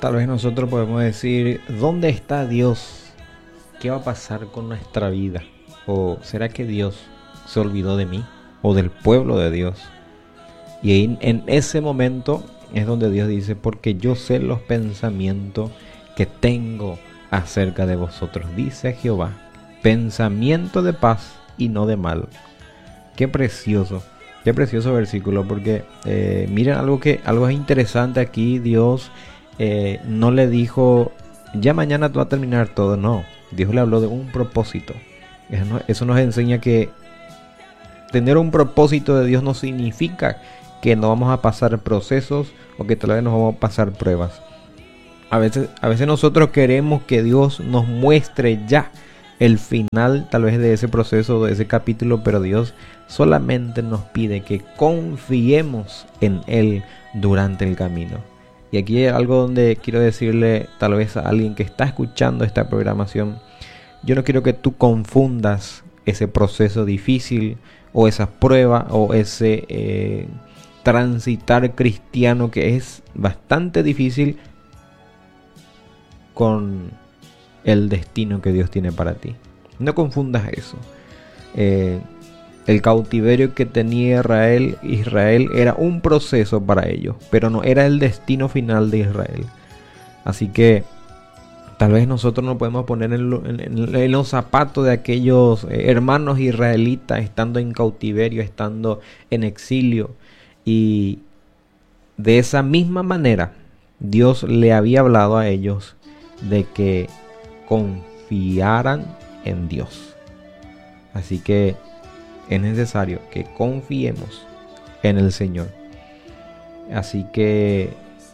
Tal vez nosotros podemos decir, ¿dónde está Dios? ¿Qué va a pasar con nuestra vida? ¿O será que Dios se olvidó de mí? ¿O del pueblo de Dios? Y ahí, en ese momento es donde Dios dice, porque yo sé los pensamientos que tengo acerca de vosotros, dice Jehová, pensamiento de paz y no de mal. Qué precioso versículo, porque miren algo es interesante aquí. Dios no le dijo, ya mañana tú vas a terminar todo, no. Dios le habló de un propósito. Eso nos enseña que tener un propósito de Dios no significa que no vamos a pasar procesos o que tal vez nos vamos a pasar pruebas. A veces nosotros queremos que Dios nos muestre ya el final tal vez de ese proceso, de ese capítulo, pero Dios solamente nos pide que confiemos en Él durante el camino. Y aquí hay algo donde quiero decirle tal vez a alguien que está escuchando esta programación, yo no quiero que tú confundas ese proceso difícil o esa prueba o ese transitar cristiano que es bastante difícil con el destino que Dios tiene para ti. No confundas eso. El cautiverio que tenía Israel era un proceso para ellos, pero no era el destino final de Israel. Así que tal vez nosotros nos podemos poner en los zapatos de aquellos hermanos israelitas estando en cautiverio, estando en exilio. Y de esa misma manera Dios le había hablado a ellos de que confiaran en Dios. Así que es necesario que confiemos en el Señor. Así que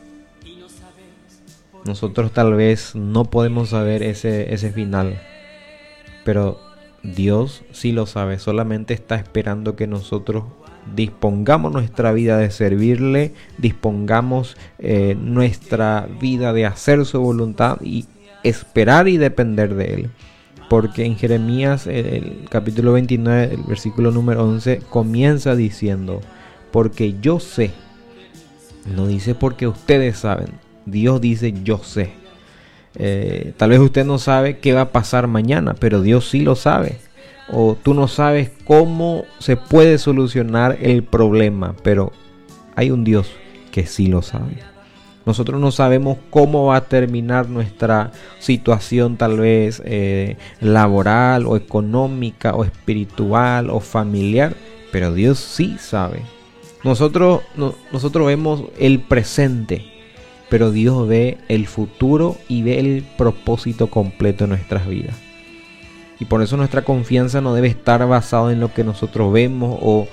nosotros tal vez no podemos saber ese final, pero Dios sí lo sabe. Solamente está esperando que nosotros dispongamos nuestra vida de servirle, dispongamos nuestra vida de hacer su voluntad y esperar y depender de Él. Porque en Jeremías, el capítulo 29, el versículo número 11, comienza diciendo, porque yo sé, no dice porque ustedes saben, Dios dice yo sé. Tal vez usted no sabe qué va a pasar mañana, pero Dios sí lo sabe. O tú no sabes cómo se puede solucionar el problema, pero hay un Dios que sí lo sabe. Nosotros no sabemos cómo va a terminar nuestra situación, tal vez laboral o económica o espiritual o familiar, pero Dios sí sabe. Nosotros vemos el presente, pero Dios ve el futuro y ve el propósito completo de nuestras vidas. Y por eso nuestra confianza no debe estar basada en lo que nosotros vemos o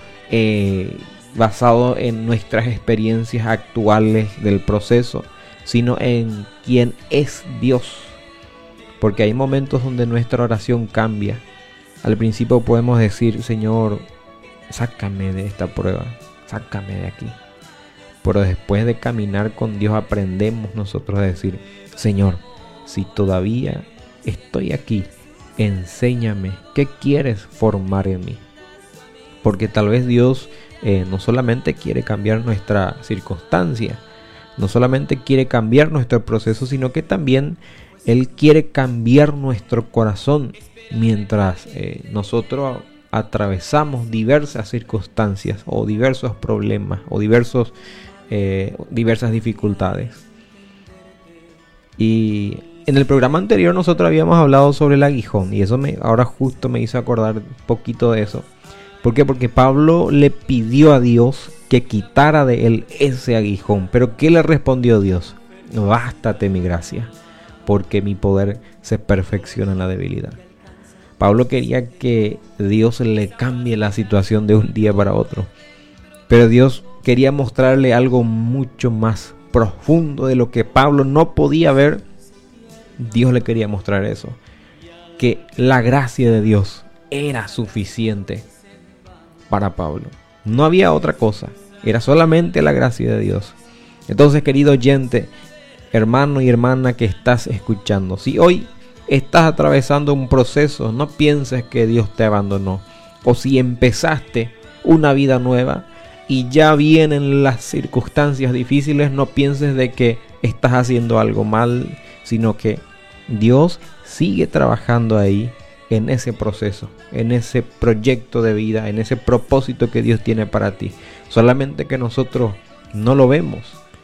basado en nuestras experiencias actuales del proceso, sino en quién es Dios. Porque hay momentos donde nuestra oración cambia. Al principio podemos decir, Señor, sácame de esta prueba, sácame de aquí. Pero después de caminar con Dios aprendemos nosotros a decir, Señor, si todavía estoy aquí, enséñame qué quieres formar en mí. Porque tal vez Dios no solamente quiere cambiar nuestra circunstancia, no solamente quiere cambiar nuestro proceso, sino que también Él quiere cambiar nuestro corazón mientras nosotros atravesamos diversas circunstancias o diversos problemas o diversas dificultades. Y en el programa anterior nosotros habíamos hablado sobre el aguijón y eso ahora justo me hizo acordar un poquito de eso. ¿Por qué? Porque Pablo le pidió a Dios que quitara de él ese aguijón. Pero ¿qué le respondió Dios? Bástate mi gracia, porque mi poder se perfecciona en la debilidad. Pablo quería que Dios le cambie la situación de un día para otro. Pero Dios quería mostrarle algo mucho más profundo de lo que Pablo no podía ver. Dios le quería mostrar eso, que la gracia de Dios era suficiente para Pablo. No había otra cosa, era solamente la gracia de Dios. Entonces, querido oyente, hermano y hermana que estás escuchando, si hoy estás atravesando un proceso, no pienses que Dios te abandonó. O si empezaste una vida nueva y ya vienen las circunstancias difíciles, no pienses de que estás haciendo algo mal, sino que Dios sigue trabajando ahí en ese proceso, en ese proyecto de vida, en ese propósito que Dios tiene para ti. Solamente que nosotros no lo vemos.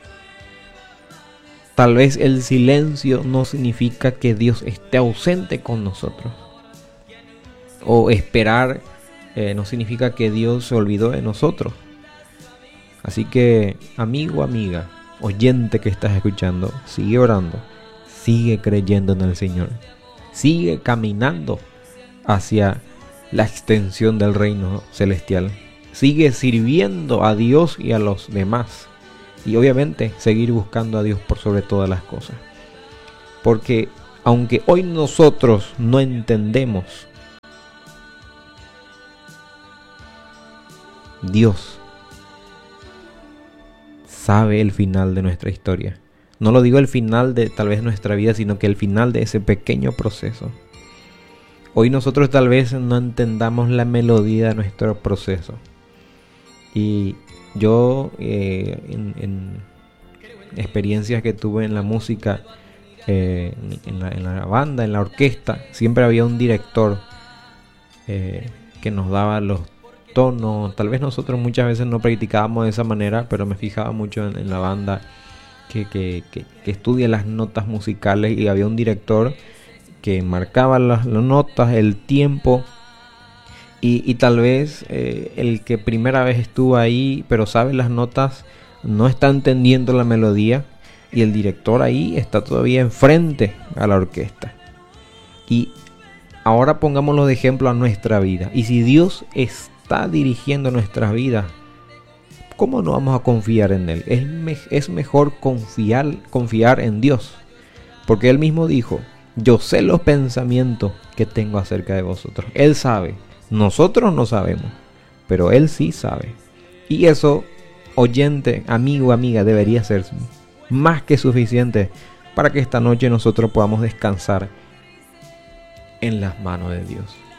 Tal vez el silencio no significa que Dios esté ausente con nosotros. O esperar no significa que Dios se olvidó de nosotros. Así que, amigo, amiga, oyente que estás escuchando, sigue orando, sigue creyendo en el Señor, sigue caminando hacia la extensión del reino celestial, sigue sirviendo a Dios y a los demás, y obviamente seguir buscando a Dios por sobre todas las cosas, porque aunque hoy nosotros no entendemos, Dios sabe el final de nuestra historia. No lo digo el final de tal vez nuestra vida, sino que el final de ese pequeño proceso. Hoy nosotros tal vez no entendamos la melodía de nuestro proceso. Y yo en experiencias que tuve en la música, en la banda, en la orquesta, siempre había un director que nos daba los tonos. Tal vez nosotros muchas veces no practicábamos de esa manera, pero me fijaba mucho en la banda que estudia las notas musicales, y había un director que marcaba las notas, el tiempo, y tal vez el que primera vez estuvo ahí pero sabe las notas no está entendiendo la melodía, y el director ahí está todavía enfrente a la orquesta. Y ahora pongámoslo de ejemplo a nuestra vida, y si Dios está dirigiendo nuestras vidas, ¿cómo no vamos a confiar en Él? Es mejor confiar en Dios, porque Él mismo dijo: yo sé los pensamientos que tengo acerca de vosotros. Él sabe, nosotros no sabemos, pero Él sí sabe. Y eso, oyente, amigo, amiga, debería ser más que suficiente para que esta noche nosotros podamos descansar en las manos de Dios.